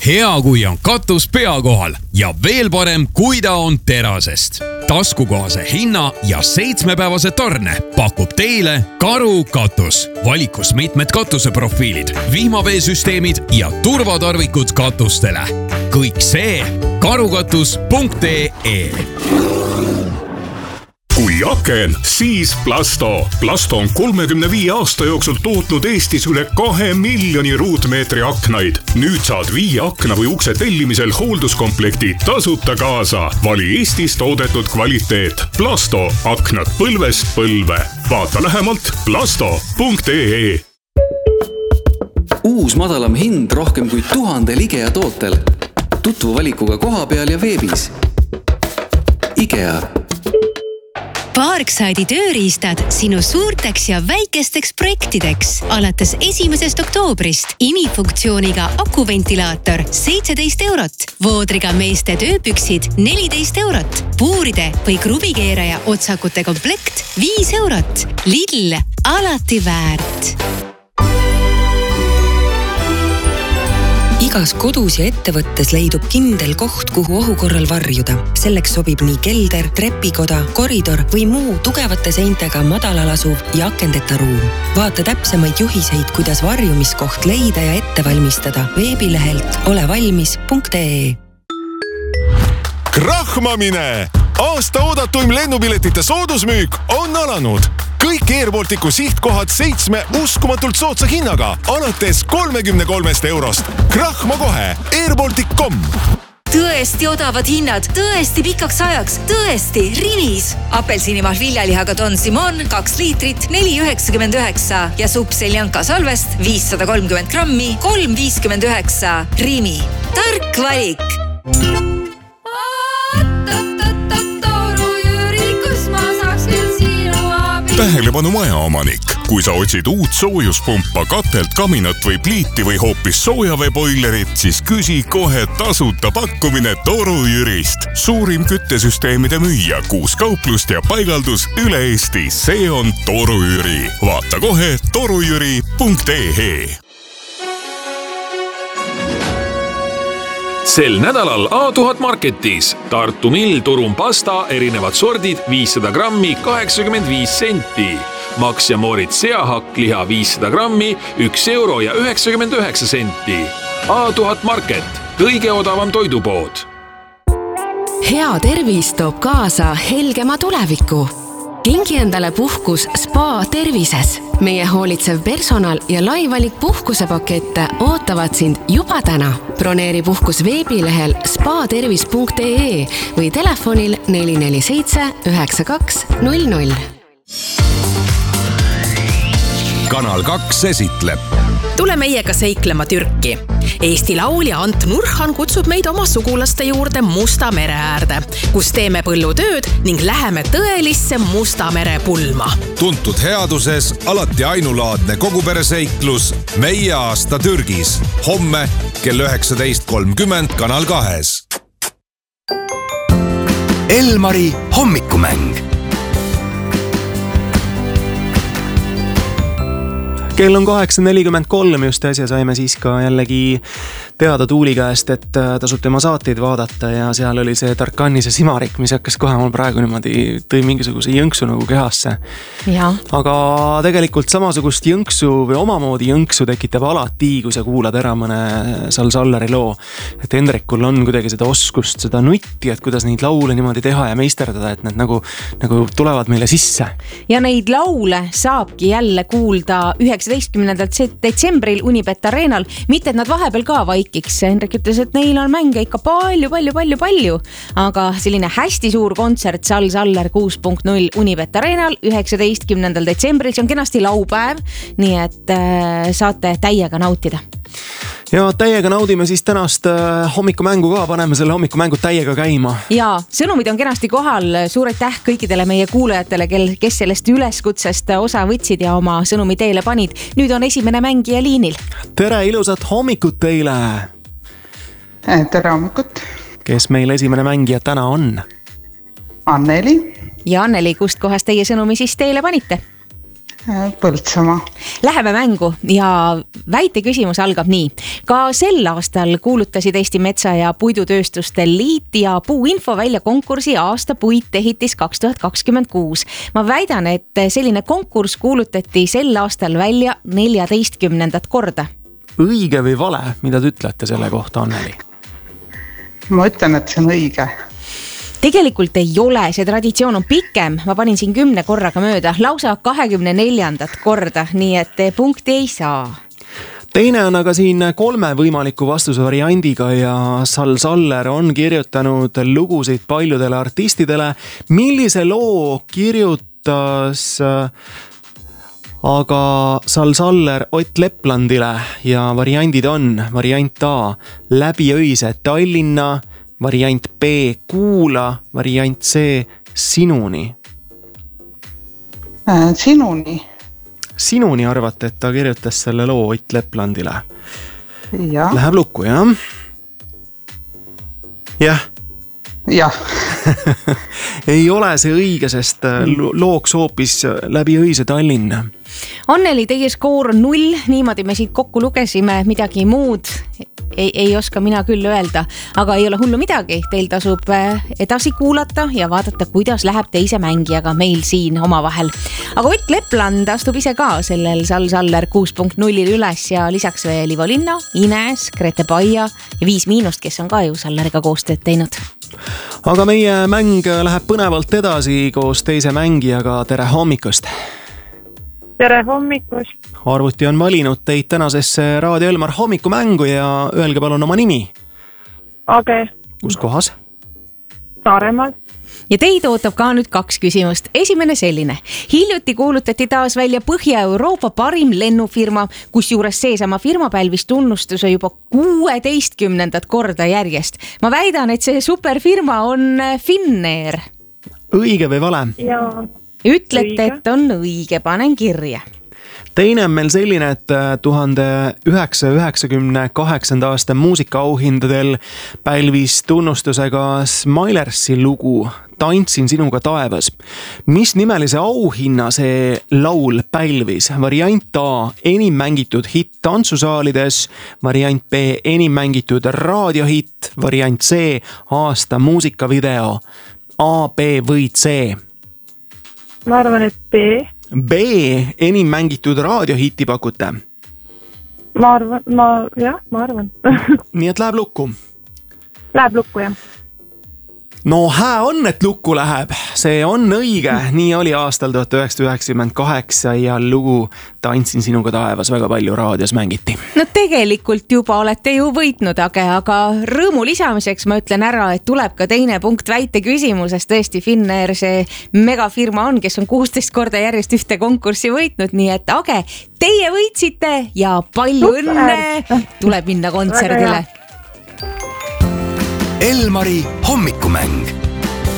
Hea, kui on katus pea kohal ja veel parem, kui ta on terasest. Taskukohase hinna ja 7-päevase tarne pakub teile Karu katus. Valikus mitmed katuseprofiilid, vihmaveesüsteemid ja turvatarvikud katustele. Kõik see karukatus.ee. Kui aken, siis Plasto. Plasto on 35 aasta jooksul tootnud Eestis üle 2 miljoni ruutmeetri aknaid. Nüüd saad 5 akna või ukse tellimisel hoolduskomplekti tasuta kaasa. Vali Eestis toodetud kvaliteet. Plasto, aknad põlvest põlve. Vaata lähemalt plasto.ee. Uus madalam hind rohkem kui 1000 IKEA tootel. Tutvu valikuga koha peal ja veebis. IKEA. Parkside'i tööriistad sinu suurteks ja väikesteks projektideks. Alates 1. oktoobrist imifunktsiooniga akuventilaator 17 €, voodriga meeste tööpüksid 14 €, puuride või kruvikeeraja otsakute komplekt 5 €. Lidl, alati väärt. Igas kodus ja ettevõttes leidub kindel koht, kuhu ohu korral varjuda. Selleks sobib nii kelder, trepikoda, koridor või muu tugevate seintega madalal asuv ja akendeta ruum. Vaata täpsemaid juhiseid, kuidas varjumiskoht leida ja ette valmistada veebilehelt olevalmis.ee. Krahmamine! Aasta oodatuim lennupiletite soodusmüük on alanud. Kõik Air Balticu sihtkohad 7 uskumatult soodsa hinnaga, alates 33 €. Krahma kohe airbaltic.com. Tõesti odavad hinnad, tõesti pikaks ajaks, tõesti Rimis. Apelsinimahl viljalihaga Don Simon 2 liitrit 4,99 ja supp seljanka salvest 530 grammi 3,59. Rimi, tark valik. Tähelepanu majaomanik. Kui sa otsid uut soojuspumpa, katelt, kaminat või pliiti või hoopis soojaveeboilerit, siis küsi kohe tasuta pakkumine Toru Jürist. Suurim küttesüsteemide müüja, 6 kauplust ja paigaldus üle Eesti. See on Toru Jüri. Vaata kohe torujüri.ee. Sel nädalal A1000 Marketis Tartu Mill Turun pasta erinevad sordid 500 grammi 85 senti. Max ja Moritz seahakk liha 500 grammi 1,99 €. A1000 Market, kõige odavam toidupood. Hea tervis toob kaasa helgema tuleviku. Kingi endale puhkus Spa tervises. Meie hoolitsev personal ja laivalik puhkusepakette ootavad sind juba täna. Broneeri puhkus veebilehel spatervis.ee või telefonil 447 92 00. Kanal 2 esitleb. Tule meiega seiklema Türki. Eesti laulja Ant Nurhan kutsub meid oma sugulaste juurde Musta mere äärde, kus teeme põllutööd ning läheme tõelisse Musta mere pulma. Tuntud headuses alati ainulaadne kogupereseiklus Meie aasta Türgis. Homme kell 19.30 Kanal 2. Elmari hommikumäng. Kell on 8.43, just äsja saime siis ka jällegi teada Tuuli käest, et tasub tema saateid vaadata ja seal oli see Tarkanise simarik, mis hakkas kohe mul praegu niimoodi tõi mingisuguse jõnksu nagu kehasse. Ja. Aga tegelikult samasugust jõnksu või omamoodi jõnksu tekitab alati, kui sa kuulad ära mõne Sal-Sallari loo. Et Hendrikul on kuidagi seda oskust, seda nutti, et kuidas neid laule niimoodi teha ja meisterdada, et need nagu tulevad meile sisse. Ja neid laule saabki jälle kuulda 19. detsembril Unibet Arenal, mitte et nad vahepeal ka vaikiks. Hendrik ütles, et neil on mänge ikka palju, aga selline hästi suur kontsert Sal-Saller 6.0 Unibet Arenal 19. detsembril, see on kenasti laupäev, nii et saate täiega nautida. Ja täiega naudime siis tänast hommikumängu ka, paneme selle hommikumängu täiega käima. Ja sõnumid on kenasti kohal, suur aitäh kõikidele meie kuulajatele, kes sellest üleskutsest osa võtsid ja oma sõnumi teele panid. Nüüd on esimene mängija liinil. Tere, ilusat hommikut teile! Tere hommikut! Kes meil esimene mängija täna on? Anneli. Ja Anneli, kust kohast teie sõnumi siis teile panite? Põltsamaa. Läheme mängu ja väiteküsimus algab nii. Ka sel aastal kuulutasid Eesti Metsa- ja Puidutööstuste Liit ja Puuinfo välja konkursi aasta puitehitis 2026. Ma väidan, et selline konkurss kuulutati sel aastal välja 14. korda. Õige või vale, mida te ütlete selle kohta, Anneli? Ma ütlen, et see on õige. Tegelikult ei ole, see traditsioon on pikem, ma panin siin 10 korraga mööda, lausa 24. korda, nii et punkti ei saa. Teine on aga siin 3 võimaliku vastuse variandiga ja Saller on kirjutanud lugusid paljudele artistidele. Millise loo kirjutas aga Saller Ott Leplandile ja variandid on variant A, Läbi öise Tallinna, variant B, Kuula, variant C, Sinuni. Sinuni. Sinuni arvate, et ta kirjutas selle loo Ott Leplandile? Ja. Läheb lukku, jah? Jah. Jah. Ei ole see õige, sest looks hoopis Läbi öise Tallinna. Anneli, teie skoor on 0, niimoodi me siit kokku lugesime, midagi muud ei oska mina küll öelda, aga ei ole hullu midagi, teil tasub edasi kuulata ja vaadata, kuidas läheb teise mängijaga meil siin omavahel. Aga Ott Lepland astub ise ka sellel Saller 6.0 üles ja lisaks veel Ivo Linna, Ines, Grete Paia ja 5 Miinust, kes on ka ju Salleriga koostööd teinud. Aga meie mäng läheb põnevalt edasi koos teise mängijaga. Tere hommikust! Tere hommikust! Arvuti on valinud teid tänasesse Raadio Elmar hommikumängu ja öelge palun oma nimi. Age. Kus kohas? Saaremaal. Ja teid ootab ka nüüd 2 küsimust. Esimene selline. Hiljuti kuulutati taas välja Põhja-Euroopa parim lennufirma, kusjuures seesama firma pälvis tunnustuse juba 16. korda järjest. Ma väidan, et see superfirma on Finnair. Õige või vale? Jaa. Ütlete, et on õige, panen kirja. Teine on meil selline, et 1998. aasta muusikaauhindadel pälvis tunnustusega Smilersi lugu Tantsin sinuga taevas. Mis nimelise auhinna see laul pälvis? Variant A, enim mängitud hitt tantsusaalides, variant B, enim mängitud raadiohitt, variant C, aasta muusikavideo. A, B või C? Ma arvan, et B. B, enim mängitud raadiohitti pakute? Ma arvan. Nii et läheb lukku? Läheb lukku, jah. No hää on, et lukku läheb. See on õige. Nii oli aastal 1998 ja lugu Tantsin sinuga taevas väga palju raadios mängiti. No tegelikult juba olete ju võitnud, aga rõõmu lisamiseks ma ütlen ära, et tuleb ka teine punkt väite küsimuses. Tõesti, Finnair see megafirma on, kes on 16 korda järjest ühte konkurssi võitnud, nii et Age, teie võitsite ja palju õnne, tuleb minna kontserdile. Elmari hommikumäng.